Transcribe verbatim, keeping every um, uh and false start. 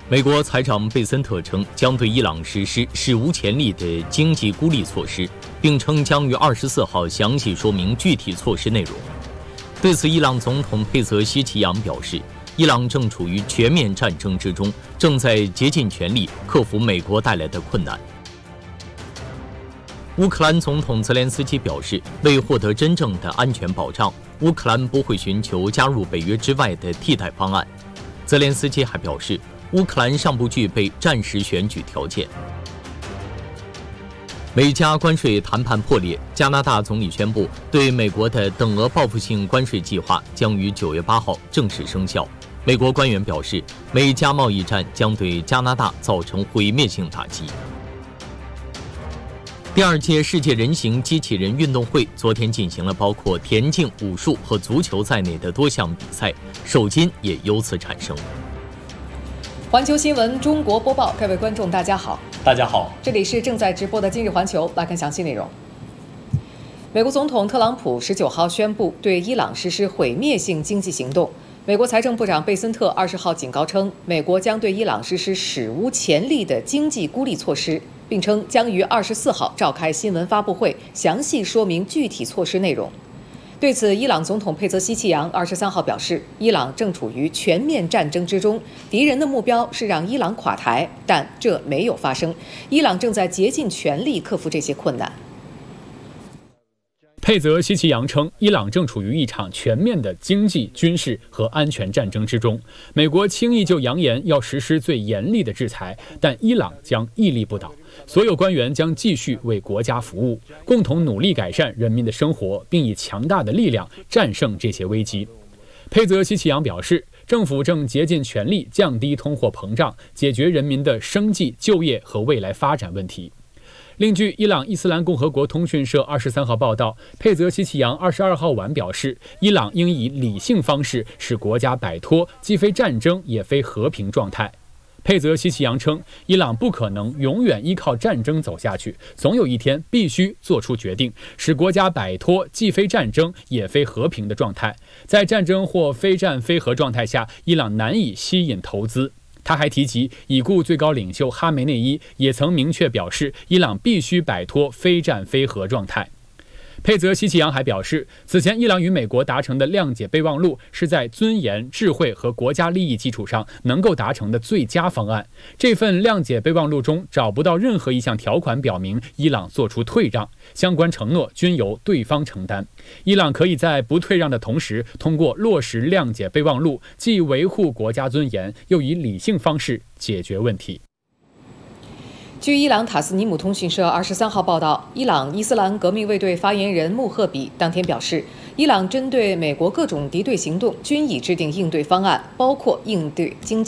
美国财长贝森特称，将对伊朗实施史无前例的经济孤立措施，并称将于二十四号详细说明具体措施内容。对此，伊朗总统佩泽希奇扬表示，伊朗正处于全面战争之中，正在竭尽全力克服美国带来的困难。乌克兰总统泽连斯基表示，为获得真正的安全保障，乌克兰不会寻求加入北约之外的替代方案。泽连斯基还表示，乌克兰尚不具备战时选举条件。美加关税谈判破裂，加拿大总理宣布，对美国的等额报复性关税计划将于九月八号正式生效。美国官员表示，美加贸易战将对加拿大造成毁灭性打击。第二届世界人形机器人运动会昨天进行了包括田径、武术和足球在内的多项比赛，首金也由此产生。 环球新闻中国播报，各位观众大家好。 大家好， 这里是正在直播的今日环球，来看详细内容。美国总统特朗普十九号宣布对伊朗实施毁灭性经济行动。美国财政部长贝森特二十号警告称，美国将对伊朗实施史无前例的经济孤立措施，并称将于二十四号召开新闻发布会，详细说明具体措施内容。对此，伊朗总统佩泽希奇扬二十三号表示，伊朗正处于全面战争之中，敌人的目标是让伊朗垮台，但这没有发生。伊朗正在竭尽全力克服这些困难。 佩泽希奇扬称，伊朗正处于一场全面的经济、军事和安全战争之中。美国轻易就扬言要实施最严厉的制裁，但伊朗将屹立不倒。所有官员将继续为国家服务，共同努力改善人民的生活，并以强大的力量战胜这些危机。佩泽希奇扬表示，政府正竭尽全力降低通货膨胀，解决人民的生计、就业和未来发展问题。另据伊朗伊斯兰共和国通讯社二十三号报道，佩泽希奇扬二十二号晚表示，伊朗应以理性方式使国家摆脱既非战争也非和平状态。佩泽希奇扬称，伊朗不可能永远依靠战争走下去，总有一天必须做出决定，使国家摆脱既非战争也非和平的状态。在战争或非战非和状态下，伊朗难以吸引投资。他还提及，已故最高领袖哈梅内伊也曾明确表示，伊朗必须摆脱非战非和状态。佩泽希奇扬还表示，此前伊朗与美国达成的谅解备忘录是在尊严、智慧和国家利益基础上能够达成的最佳方案。这份谅解备忘录中找不到任何一项条款表明伊朗做出退让，相关承诺均由对方承担。伊朗可以在不退让的同时，通过落实谅解备忘录，既维护国家尊严，又以理性方式解决问题。 据伊朗塔斯尼姆通讯社二十三号报道，伊朗伊斯兰革命卫队发言人穆赫比当天表示，伊朗针对美国各种敌对行动均已制定应对方案，包括应对经济